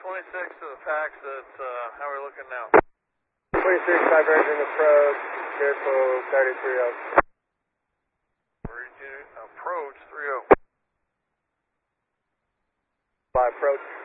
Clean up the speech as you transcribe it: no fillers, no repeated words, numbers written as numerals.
26 to the fax, that's how we're looking now. 26 diverging approach, careful, 3030. Approach 30. By approach.